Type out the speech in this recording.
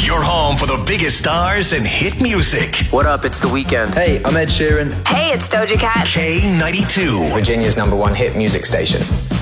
Your home for the biggest stars and hit music. What up? It's The Weeknd. Hey, I'm Ed Sheeran. Hey, it's Doja Cat. K92. Virginia's #1 hit music station.